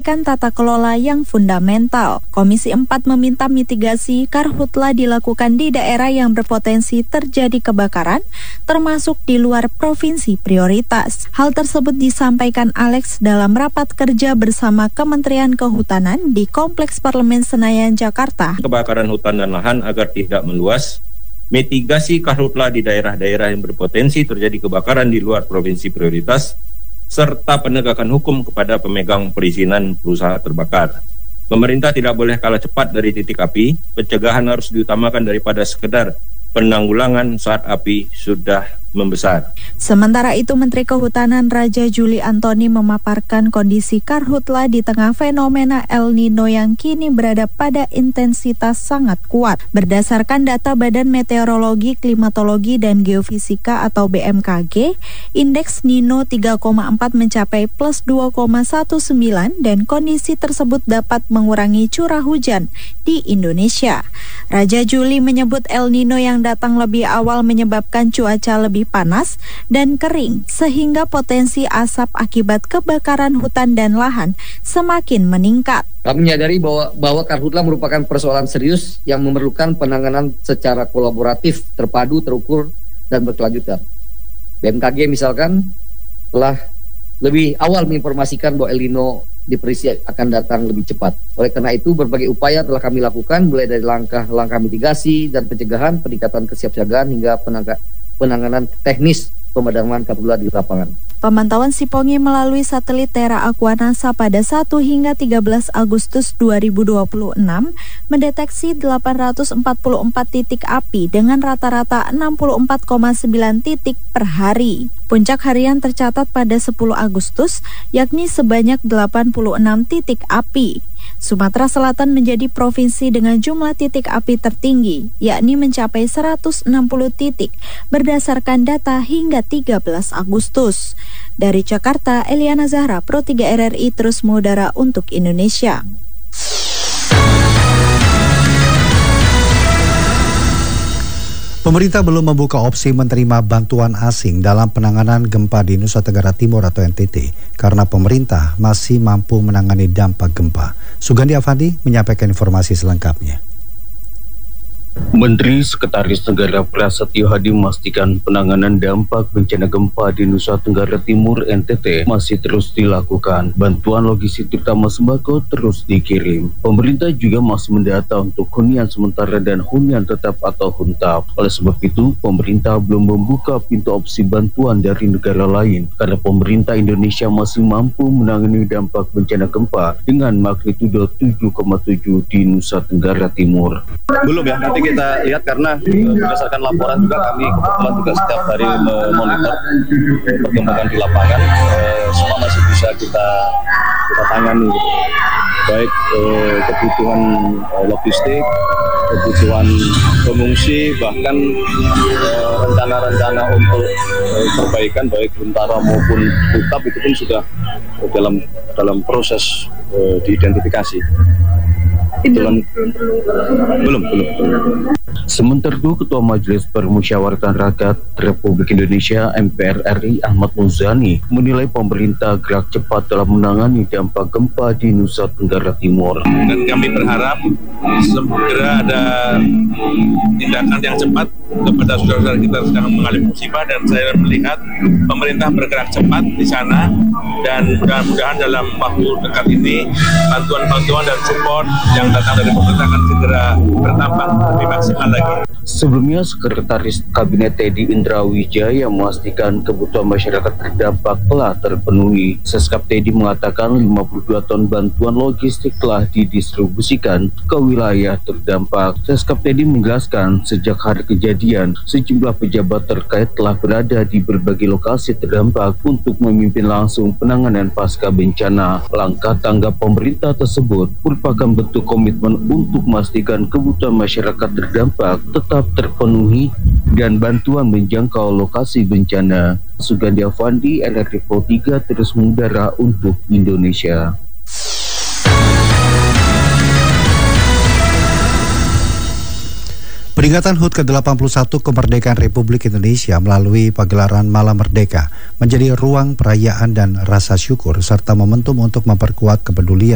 mengabaikan tata kelola yang fundamental. Komisi 4 meminta mitigasi karhutla dilakukan di daerah yang berpotensi terjadi kebakaran, termasuk di luar provinsi prioritas. Hal tersebut disampaikan Alex dalam rapat kerja bersama Kementerian Kehutanan di Kompleks Parlemen Senayan, Jakarta. Kebakaran hutan dan lahan agar tidak meluas, mitigasi karhutla di daerah-daerah yang berpotensi terjadi kebakaran di luar provinsi prioritas, serta penegakan hukum kepada pemegang perizinan berusaha terbakar. Pemerintah tidak boleh kalah cepat dari titik api, pencegahan harus diutamakan daripada sekedar penanggulangan saat api sudah membesar. Sementara itu, Menteri Kehutanan Raja Juli Antoni memaparkan kondisi karhutla di tengah fenomena El Nino yang kini berada pada intensitas sangat kuat. Berdasarkan data Badan Meteorologi, Klimatologi, dan Geofisika atau BMKG, indeks Nino 3,4 mencapai plus 2,19 dan kondisi tersebut dapat mengurangi curah hujan di Indonesia. Raja Juli menyebut El Nino yang datang lebih awal menyebabkan cuaca lebih panas dan kering sehingga potensi asap akibat kebakaran hutan dan lahan semakin meningkat. Kami menyadari bahwa karhutla merupakan persoalan serius yang memerlukan penanganan secara kolaboratif, terpadu, terukur, dan berkelanjutan. BMKG misalkan telah lebih awal menginformasikan bahwa El Nino diprediksi akan datang lebih cepat. Oleh karena itu, berbagai upaya telah kami lakukan, mulai dari langkah-langkah mitigasi dan pencegahan, peningkatan kesiapsiagaan hingga penanganan teknis pemadaman karhutla di lapangan. Pemantauan Sipongi melalui satelit Terra Aquanasa pada 1 hingga 13 Agustus 2026 mendeteksi 844 titik api dengan rata-rata 64,9 titik per hari. Puncak harian tercatat pada 10 Agustus, yakni sebanyak 86 titik api. Sumatera Selatan menjadi provinsi dengan jumlah titik api tertinggi, yakni mencapai 160 titik berdasarkan data hingga 13 Agustus. Dari Jakarta, Eliana Zahra, Pro 3 RRI terus mengudara untuk Indonesia. Pemerintah belum membuka opsi menerima bantuan asing dalam penanganan gempa di Nusa Tenggara Timur atau NTT karena pemerintah masih mampu menangani dampak gempa. Sugandi Afandi menyampaikan informasi selengkapnya. Menteri Sekretaris Negara Prasetyo Hadi memastikan penanganan dampak bencana gempa di Nusa Tenggara Timur NTT masih terus dilakukan. Bantuan logistik terutama sembako terus dikirim. Pemerintah juga masih mendata untuk hunian sementara dan hunian tetap atau huntap. Oleh sebab itu, pemerintah belum membuka pintu opsi bantuan dari negara lain karena pemerintah Indonesia masih mampu menangani dampak bencana gempa dengan magnitudo 7,7 di Nusa Tenggara Timur. Belum ya, nanti kita lihat karena berdasarkan laporan juga kami kebetulan juga setiap hari memonitor perkembangan di lapangan, semua masih bisa kita tangani, baik kebutuhan logistik, kebutuhan pengungsi, bahkan rencana-rencana untuk perbaikan baik Huntara maupun Hutap itu pun sudah dalam proses diidentifikasi. Belum. Sementara itu, Ketua Majelis Permusyawaratan Rakyat Republik Indonesia MPR RI Ahmad Muzani menilai pemerintah gerak cepat dalam menangani dampak gempa di Nusa Tenggara Timur. Dan kami berharap segera ada tindakan yang cepat kepada saudara-saudara kita yang sedang mengalami musibah, dan saya melihat pemerintah bergerak cepat di sana, dan mudah-mudahan dalam waktu dekat ini bantuan-bantuan dan support yang datang dari pemerintah akan segera bertambah lebih maksimal lagi. Sebelumnya, Sekretaris Kabinet Teddy Indra Wijaya memastikan kebutuhan masyarakat terdampak telah terpenuhi. Seskap Teddy mengatakan 52 ton bantuan logistik telah didistribusikan ke wilayah terdampak. Seskap Teddy menjelaskan sejak hari kejadian, sejumlah pejabat terkait telah berada di berbagai lokasi terdampak untuk memimpin langsung penanganan pasca bencana. Langkah tanggap pemerintah tersebut merupakan bentuk komitmen untuk memastikan kebutuhan masyarakat terdampak tetap terpenuhi dan bantuan menjangkau lokasi bencana. Sugandi Afandi, RRI Pro 3 terus mengudara untuk Indonesia. Peringatan HUT ke-81 kemerdekaan Republik Indonesia melalui pagelaran Malam Merdeka menjadi ruang perayaan dan rasa syukur serta momentum untuk memperkuat kepedulian